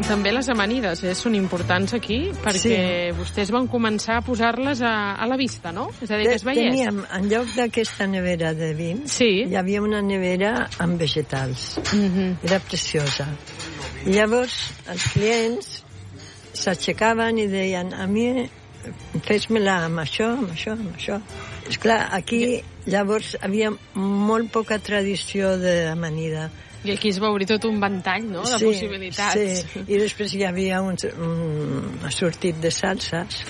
també les amanides són importants aquí, perquè vostès van començar a posar-les a la vista, no? És a dir, que es veiés. Teníem, en lloc d'aquesta nevera de vins, hi havia una nevera amb vegetals. Era preciosa. I llavors els clients s'aixecaven i deien, a mi fes-me-la amb això, amb això, amb això. Esclar, aquí llavors havia molt poca tradició d'amanida. I aquí es va obrir tot un ventall, no?, de possibilitats. Sí, i després hi havia un sortit de salses,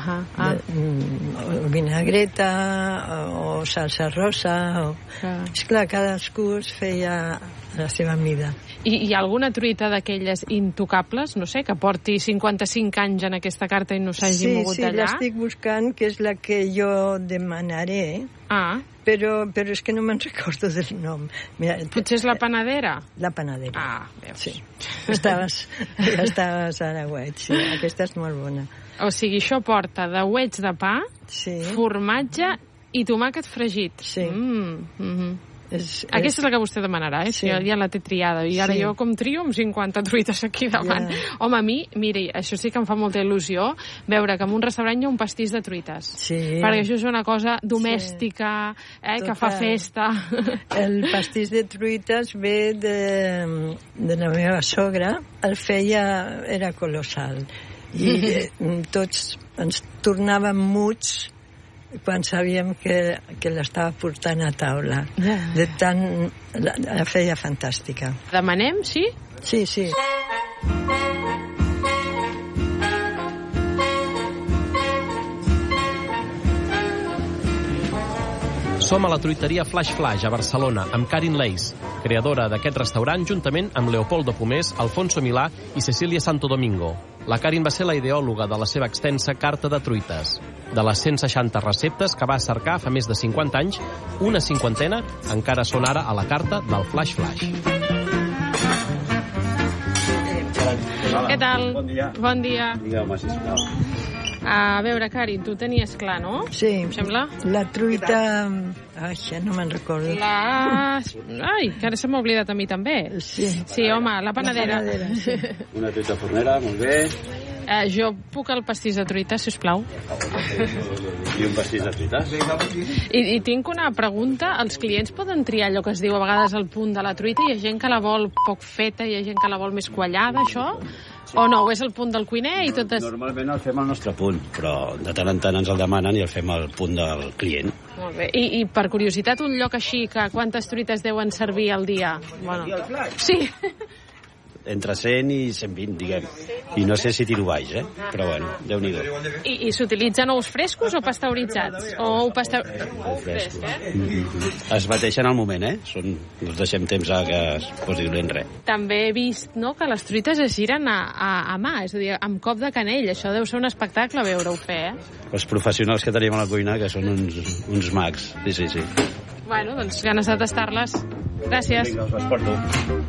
vinagreta o salsa rosa. Esclar, cadascú es feia la seva mida. I hi ha alguna truita d'aquelles intocables, no sé, que porti 55 anys en aquesta carta i no s'hagi mogut d'allà? Sí, l'estic buscant, que és la que jo demanaré. Però és que no me'n recordo del nom. Mira, potser és la panadera? La panadera. Veus. Sí. Ja estaves a la Wedge, sí. Aquesta és molt bona. O sigui, això porta de wedge de pa, formatge i tomàquet fregit. Sí. Aquesta és la que vostè demanarà, sí. Ja la té triada. I ara jo com trio amb 50 truites aquí davant. Home, a mi, miri, això sí que em fa molta il·lusió veure que en un restaurant hi ha un pastís de truites. Perquè això és una cosa domèstica, que fa festa. El pastís de truites ve de la meva sogra. El feia, era colossal. I tots ens tornàvem muts quan sabíem que l'estava portant a taula. De tant, la feia fantàstica. Demanem, sí? Sí. Som a la truiteria Flash Flash, a Barcelona, amb Karin Leis, creadora d'aquest restaurant, juntament amb Leopoldo Pomés, Alfonso Milà i Cecília Santo Domingo. La Karin va ser la ideòloga de la seva extensa carta de truites. De les 160 receptes que va cercar fa més de 50 anys, una cinquantena encara són ara a la carta del Flash Flash. Què tal? Bon dia. Bon dia. Digueu-me, sisplau. A veure, Karin, tu tenies clar, no? Sí. Em sembla? La truita... Ai, ja no me'n recordo. Ai, que ara se m'ha oblidat a mi també. Sí, home, la panadera. Una truita fornera, molt bé. Jo puc el pastís de truita, sisplau? I un pastís de truites. I tinc una pregunta. Els clients poden triar allò que es diu a vegades el punt de la truita? Hi ha gent que la vol poc feta, hi ha gent que la vol més quallada, això? O no, és el punt del cuiner i tot... Normalment el fem al nostre punt, però de tant en tant ens el demanen i el fem al punt del client. Molt bé. I per curiositat, un lloc així, que quantes truites deuen servir al dia? Bueno, sí. Entre 100 i 120, diguem. I no sé si tiro baix, però bueno, Déu-n'hi-do. I s'utilitzen ous frescos o pasteuritzats? Ou fresc, Es bateixen al moment, No els deixem temps a que es posi dolent res. També he vist, no?, que les truites es giren a mà, és a dir, amb cop de canell. Això deu ser un espectacle veure-ho fer, Els professionals que tenim a la cuina, que són uns mags. Sí. Bueno, doncs ganes de tastar-les. Gràcies. Vinga, us les porto.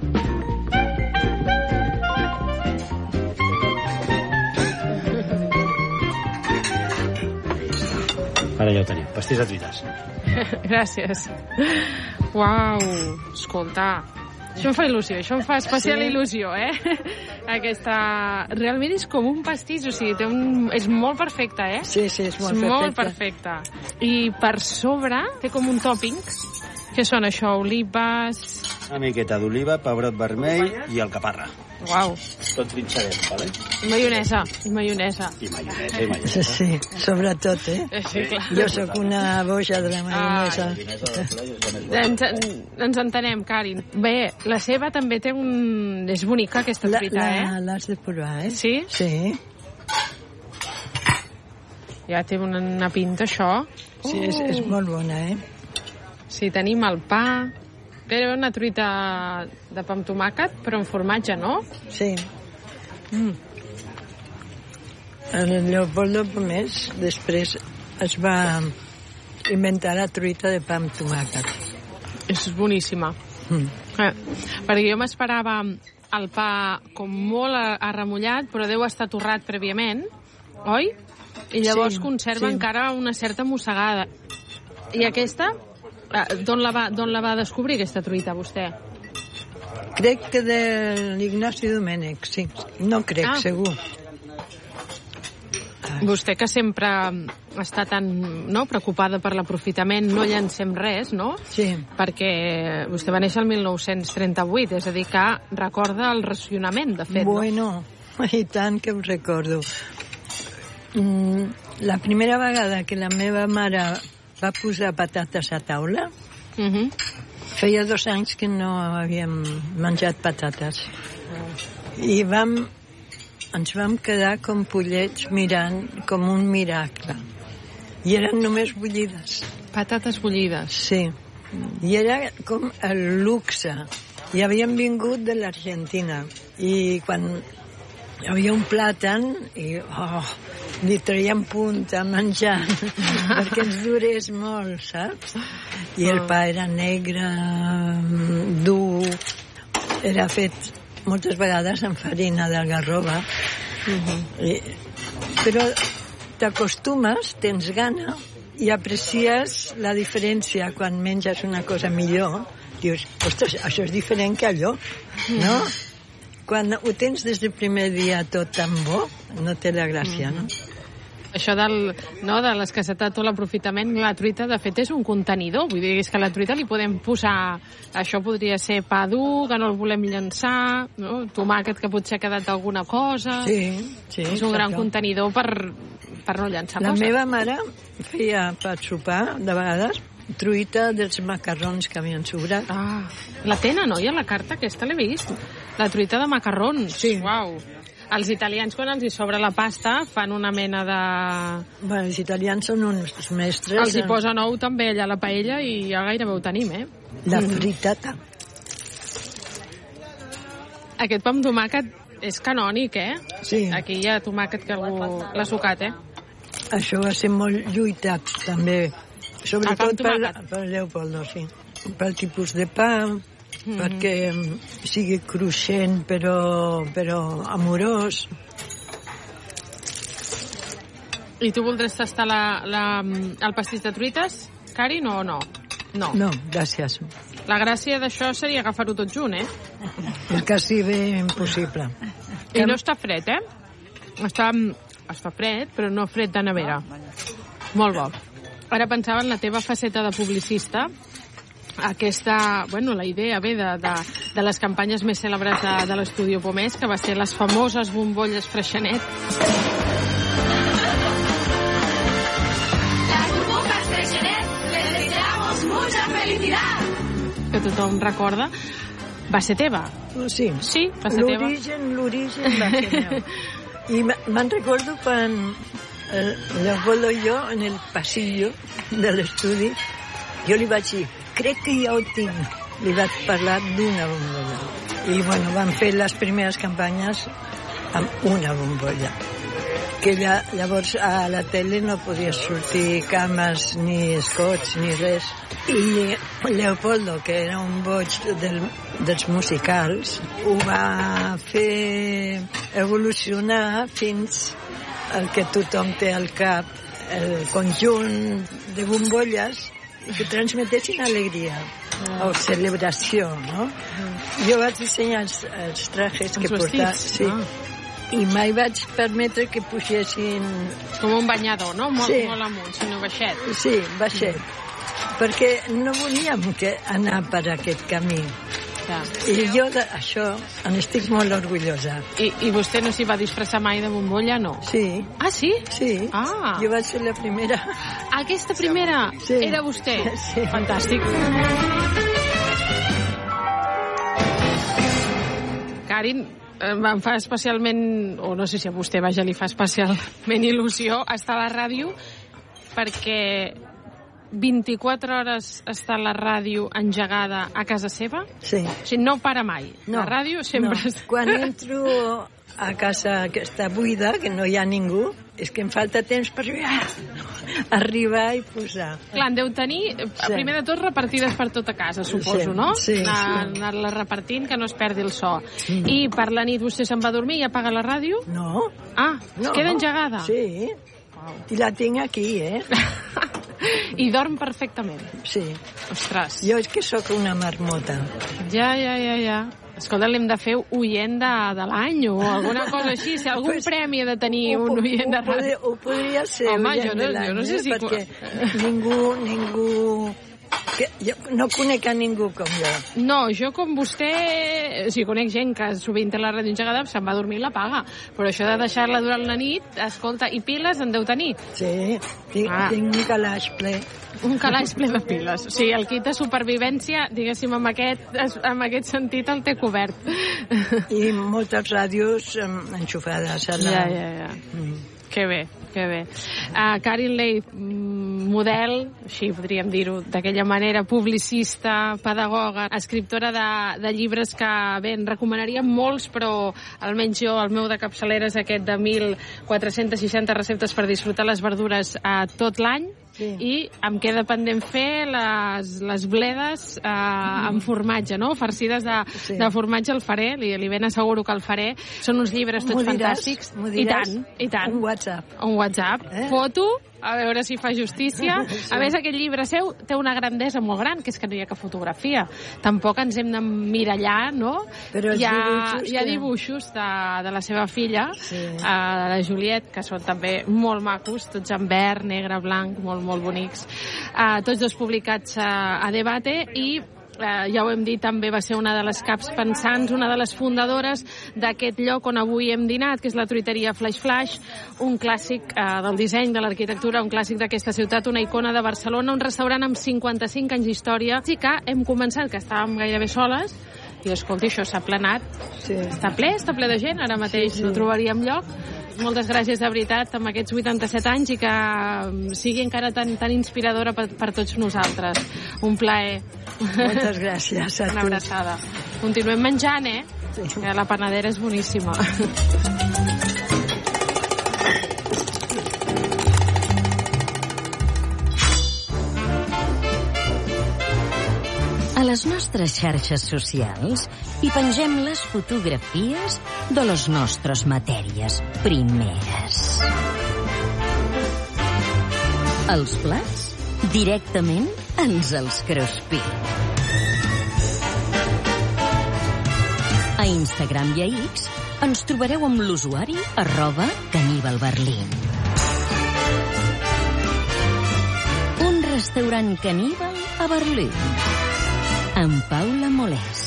Ara ja ho tenim, pastís de truites. Gràcies. Uau, escolta, això em fa il·lusió, això em fa especial il·lusió, Aquesta... Realment és com un pastís, o sigui, és molt perfecte, Sí, és molt perfecte. I per sobre té com un tòping. Què són això? Olives... Una miqueta d'oliva, pebrot vermell i alcaparra. Uau. Tot trinxadet, vale? I maionesa. I maionesa. Sí, sobretot, Sí, clar. Jo sóc una boja de la maionesa. Ens entenem, Karin. Bé, la seva també té un... És bonica, aquesta truita, L'has de provar, Sí? Sí. Ja té una pinta, això. Sí, és molt bona, Sí, tenim el pa... Era una truita de pa amb tomàquet, però amb formatge, no? Sí. El Leopoldo Pomés després es va inventar la truita de pa amb tomàquet. És boníssima. Perquè jo m'esperava el pa com molt arremollat, però deu estar torrat prèviament, oi? I llavors conserva encara una certa mossegada. I aquesta... D'on la va descobrir, aquesta truita, vostè? Crec que de l'Ignasi Domènech, sí. No crec, segur. Vostè, que sempre està tan preocupada per l'aprofitament, no llancem res, no? Sí. Perquè vostè va néixer el 1938, és a dir, que recorda el racionament, de fet, Bueno, i tant que ho recordo. La primera vegada que la meva mare va posar patates a taula, feia 2 anys que no havíem menjat patates. I ens vam quedar com pollets mirant com un miracle. I eren només bullides. Patates bullides. Sí. I era com el luxe. I havien vingut de l'Argentina. I quan hi havia un plàtan, li traiem punta menjant perquè ens durés molt, saps? I el pa era negre, dur, era fet moltes vegades amb farina d'algarroba. Però t'acostumes, tens gana i aprecies la diferència quan menges una cosa millor. Dius, ostres, això és diferent que allò, no? Quan ho tens des del primer dia tot tan bo, no té la gràcia, no? Això de l'escassetat o l'aprofitament, la truita, de fet, és un contenidor. Vull dir, és que a la truita li podem posar... Això podria ser pa dur, que no el volem llançar, no? Tomàquet que potser ha quedat alguna cosa... Sí. És un gran contenidor per no llançar coses. La meva mare feia per sopar, de vegades, truita dels macarrons que havien sobrat. La tenen, oi, a la carta aquesta l'he vist? La truita de macarrons. Sí. Uau. Els italians, quan els hi sobra la pasta, fan una mena de... Bueno, els italians són uns mestres... Els hi posen ou també allà a la paella i ja gairebé ho tenim, La fritata. Aquest pa amb tomàquet és canònic, Sí. Aquí hi ha tomàquet que algú l'ha sucat, Això va ser molt lluitat, també. Sobretot per Leopoldo, sí. Pel tipus de pa... perquè sigui cruixent però amorós. I tu voldràs tastar el pastís de truites, Karin, o no? No, gràcies. La gràcia d'això seria agafar-ho tot junt, És quasi bé impossible. I no està fred, Està fred, però no fred de nevera. Molt bo. Ara pensava en la teva faceta de publicista. La idea ve de les campanyes més cèlebres de l'Estudio Pomés, que va ser les famoses bombolles Freixenet. Las burbujas Freixenet, les deseamos mucha felicidad. Que tothom recorda. Va ser teva? Sí. Sí, va ser teva. L'origen va ser meu. I me'n recordo quan Leopoldo i jo, en el pasillo de l'estudi, jo li vaig dir, crec que ja ho tinc. Li vaig parlar d'una bombolla. I, van fer les primeres campanyes amb una bombolla. Que llavors a la tele no podia sortir cames, ni escots, ni res. I Leopoldo, que era un boig dels musicals, ho va fer evolucionar fins al que tothom té al cap, el conjunt de bombolles que transmetessin alegria o celebració, no? Jo vaig dissenyar els trajes que portava. Sí. I mai vaig permetre que pugessin... Com un banyador, no? Molt amunt, sinó baixet. Sí, baixet. Perquè no volíem anar per aquest camí. I jo d'això n'estic molt orgullosa. I vostè no s'hi va disfressar mai de bombolla, no? Sí. Ah, sí? Sí. Jo vaig ser la primera. Aquesta primera era vostè? Sí. Fantàstic. Karin, em fa especialment, o no sé si a vostè, vaja, li fa especialment il·lusió estar a la ràdio, perquè 24 hores està la ràdio engegada a casa seva? Sí. O sigui, no para mai. No, la ràdio sempre... No. Quan entro a casa que està buida, que no hi ha ningú, és que em falta temps per arribar i posar. Clar, en deu tenir, primer de tot, repartides per tota casa, suposo, no? Sí. Anar-la repartint, que no es perdi el so. I per la nit vostè se'n va a dormir i apaga la ràdio? No. Es queda engegada? Sí. I la tinc aquí, I dorm perfectament? Sí. Ostres. Jo és que sóc una marmota. Ja. Escolta, l'hem de fer oient de l'any o alguna cosa així. Si algun premi ha de tenir un oient de ràdio. Ho podria ser oient de l'any, no sé si... perquè ningú... Jo no conec a ningú com jo. No, jo com vostè... O sigui, conec gent que sovint té la ràdio engegada, se'n va a dormir i la paga. Però això de deixar-la durant la nit, escolta, i piles en deu tenir? Sí, tinc un calaix ple. Un calaix ple de piles. O sigui, el kit de supervivència, diguéssim, en aquest sentit el té cobert. I moltes ràdios enxufades. Ja. Que bé. Karin Leigh, model, així podríem dir-ho d'aquella manera, publicista, pedagoga, escriptora de llibres que, bé, en recomanaríem molts, però almenys jo, el meu de capçalera és aquest de 1.460 receptes per disfrutar les verdures tot l'any. Sí. I em queda pendent fer les bledes amb formatge, no? Farcides de formatge el faré, li ben asseguro que el faré. Són uns llibres tots fantàstics. I tant. Un WhatsApp. Foto, a veure si fa justícia. A més, aquest llibre seu té una grandesa molt gran, que és que no hi ha cap fotografia. Tampoc ens hem d'emmirallar, no? Però hi ha dibuixos de la seva filla, de la Juliet, que són també molt macos, tots en verd, negre, blanc, molt bonics. Tots dos publicats a Debate i ja ho hem dit, també va ser una de les caps pensants, una de les fundadores d'aquest lloc on avui hem dinat, que és la truiteria Flash Flash, un clàssic del disseny, de l'arquitectura, un clàssic d'aquesta ciutat, una icona de Barcelona, un restaurant amb 55 anys d'història. Sí que hem començat, que estàvem gairebé soles, i escolti, això s'ha plenat. Sí. Està ple de gent, ara mateix no trobaríem lloc. Moltes gràcies de veritat amb aquests 87 anys i que sigui encara tan inspiradora per tots nosaltres. Un plaer. Moltes gràcies a tu. Una abraçada. Continuem menjant, Sí. Que la panadera és boníssima. A les nostres xarxes socials hi pengem les fotografies de les nostres matèries primeres. Els plats directament ens els cruspim. A Instagram i a X ens trobareu amb l'usuari @caníbalberlín. Un restaurant caníbal a Berlín. Amb Paula Molés.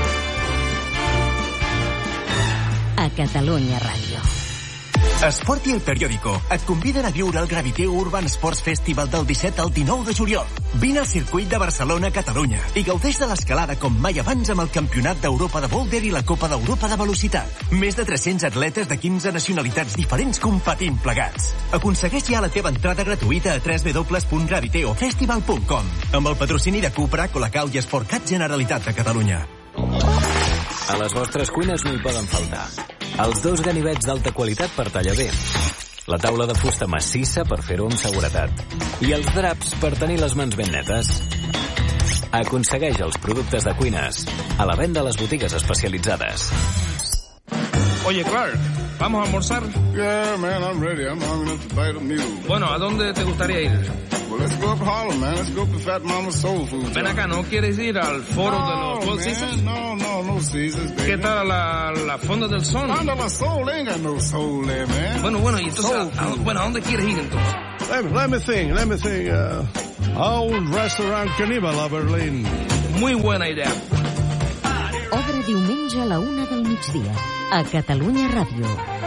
A Catalunya Ràdio. Esport i El Periódico et conviden a viure el Graviteu Urban Sports Festival del 17 al 19 de juliol. Vine al circuit de Barcelona-Catalunya i gaudeix de l'escalada com mai abans amb el Campionat d'Europa de Boulder i la Copa d'Europa de Velocitat. Més de 300 atletes de 15 nacionalitats diferents competint plegats. Aconsegueix ja la teva entrada gratuïta a www.graviteofestival.com amb el patrocini de Cupra, Colacau i Sportcat Generalitat de Catalunya. A les vostres cuines no hi poden faltar els 2 ganivets d'alta qualitat per tallar bé, la taula de fusta massissa per fer-ho amb seguretat i els draps per tenir les mans ben netes. Aconsegueix els productes de cuines a la venda a les botigues especialitzades. Oye, Clark, ¿vamos a almorzar? Yeah, man, I'm ready. I'm hungry enough to bite a mule. Bueno, ¿a dónde te gustaría ir? Well, let's go up Harlem, man. Let's go up to Fat Mama's Soul Food. Ven acá, ¿no quieres ir al foro de los Four Seasons? No Caesars, baby. ¿Qué tal la Fonda del Sol? Fonda del Sol, they ain't got no soul there, man. Bueno, y entonces, ¿a dónde quieres ir entonces? Let me think. A un restaurant caníbal a Berlín. Muy buena idea. Obre diumenge a la 1 del migdia. A Catalunya Ràdio.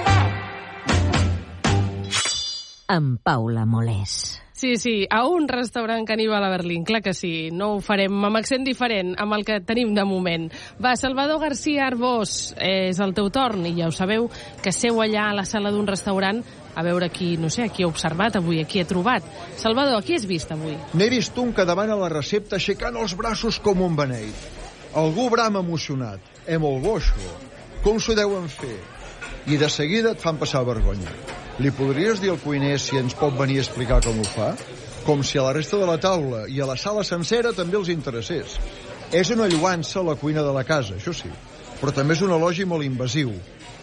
Amb Paula Molés. Sí, a un restaurant caníbal a Berlín, clar que sí. No ho farem amb accent diferent, amb el que tenim de moment. Va, Salvador García Arbós, és el teu torn, i ja ho sabeu, que seu allà a la sala d'un restaurant a veure qui, no sé, qui ha observat avui, a qui ha trobat. Salvador, qui has vist avui? N'he vist un que demana la recepta aixecant els braços com un beneit. Algú brama emocionat. Molt bo, això. Com s'ho deuen fer? I de seguida et fan passar vergonya. Li podries dir al cuiner si ens pot venir a explicar com ho fa? Com si a la resta de la taula i a la sala sencera també els interessés. És una lloança a la cuina de la casa, això sí, però també és un elogi molt invasiu.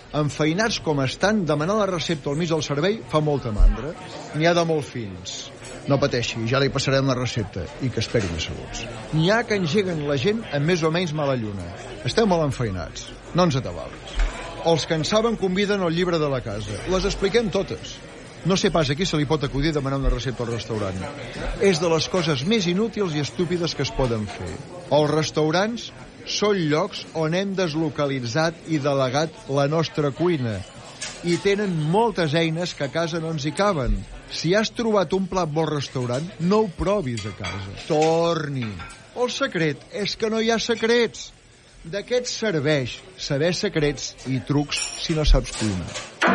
Enfeinats com estan, demanar la recepta al mig del servei fa molta mandra. N'hi ha de molt fins. No pateixi, ja li passarem la recepta i que esperin asseguts. N'hi ha que engeguen la gent amb més o menys mala lluna. Esteu molt enfeinats, no ens atabalis. Els que en saben conviden al llibre de la casa. Les expliquem totes. No sé pas a qui se li pot acudir demanar una recepta al restaurant. És de les coses més inútils i estúpides que es poden fer. Els restaurants són llocs on hem deslocalitzat i delegat la nostra cuina i tenen moltes eines que a casa no ens hi caben. Si has trobat un plat bo al restaurant, no ho provis a casa. Torni. El secret és que no hi ha secrets. De què et serveix saber secrets i trucs si no saps cuinar?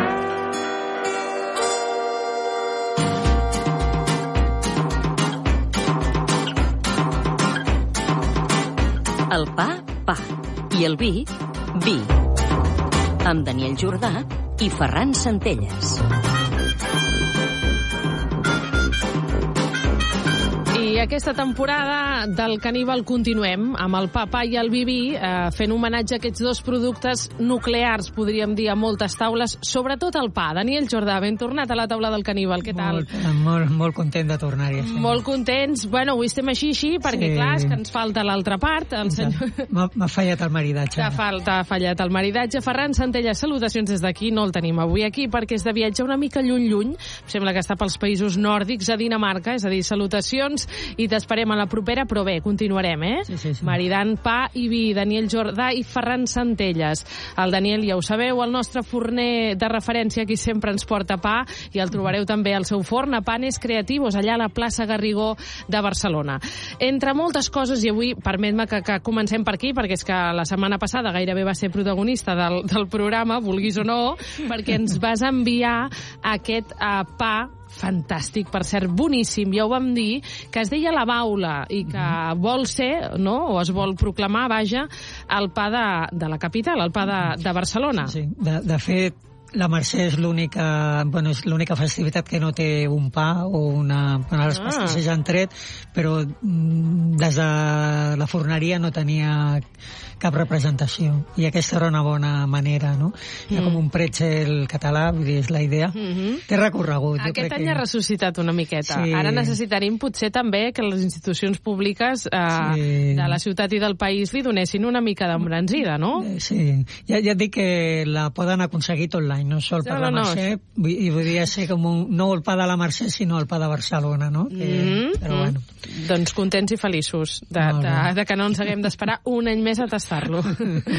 El pa, pa. I el vi, vi. Amb Daniel Jordà i Ferran Centelles. I aquesta temporada del Caníbal continuem amb el pa i el vi, fent homenatge a aquests dos productes nuclears, podríem dir, a moltes taules, sobretot el pa. Daniel Jordà, ben tornat a la taula del Caníbal, què tal? Molt content de tornar-hi. Sí. Molt contents. Bueno, avui estem així, perquè clar, és que ens falta l'altra part. El senyor... M'ha fallat el maridatge. T'ha fallat el maridatge. Ferran Centelles, salutacions des d'aquí. No el tenim avui aquí perquè és de viatge una mica lluny. Sembla que està pels països nòrdics, a Dinamarca, és a dir, salutacions i t'esperem a la propera, però bé, continuarem, Sí. Maridant pa i vi, Daniel Jordà i Ferran Centelles. El Daniel, ja ho sabeu, el nostre forner de referència, qui sempre ens porta pa, i el trobareu també al seu forn, a Panes Creativos, allà a la plaça Garrigó de Barcelona. Entre moltes coses, i avui permet-me que comencem per aquí, perquè és que la setmana passada gairebé va ser protagonista del programa, vulguis o no, perquè ens vas enviar aquest pa fantàstic, per cert, boníssim, ja ho vam dir, que es deia La Baula i que vol ser, no?, o es vol proclamar, vaja, el pa de la capital, el pa de Barcelona. Sí. De fet, la Mercè és l'única festivitat que no té un pa o una... Bueno, les pastisses ja han tret, però des de la forneria no tenia cap representació. I aquesta era una bona manera, no? Hi ha com un pretzel català, vull dir, és la idea. Té recorregut. Aquest any ha ressuscitat una miqueta. Sí. Ara necessitaríem potser també que les institucions públiques de la ciutat i del país li donessin una mica d'embranzida, no? Sí. Ja et dic que la poden aconseguir tot l'any, no sol per la Mercè, i podria ser com no el pa de la Mercè, sinó el pa de Barcelona, no? Però bueno. Doncs contents i feliços de que no ens haguem d'esperar un any més a tastar-lo.